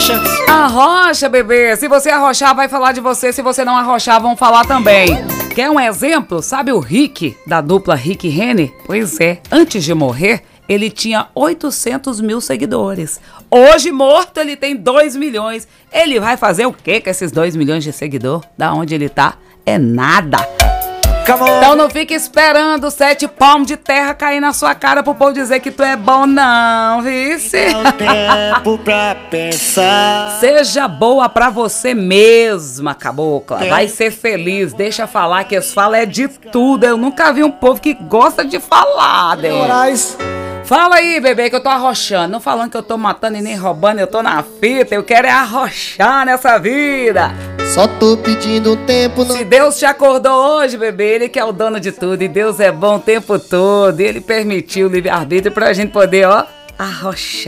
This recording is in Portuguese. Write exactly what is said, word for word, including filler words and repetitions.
arrocha. Arrocha, bebê. Se você arrochar, vai falar de você. Se você não arrochar, vão falar também. Quer um exemplo? Sabe o Rick, da dupla Rick e Rene? Pois é, antes de morrer, ele tinha oitocentos mil seguidores. Hoje, morto, ele tem dois milhões. Ele vai fazer o quê com esses dois milhões de seguidor? Da onde ele tá? É nada. Então não fique esperando sete palmos de terra cair na sua cara pro povo dizer que tu é bom, não, vice? Tempo pra pensar. Seja boa pra você mesma, cabocla. Vai ser feliz. Deixa falar que eles falam é de tudo. Eu nunca vi um povo que gosta de falar, né? Fala aí, bebê, que eu tô arrochando. Não falando que eu tô matando e nem roubando, eu tô na fita. Eu quero é arrochar nessa vida. Só tô pedindo um tempo. Não... Se Deus te acordou hoje, bebê, Ele que é o dono de tudo. E Deus é bom o tempo todo. Ele permitiu o livre-arbítrio pra gente poder, ó, arrochar.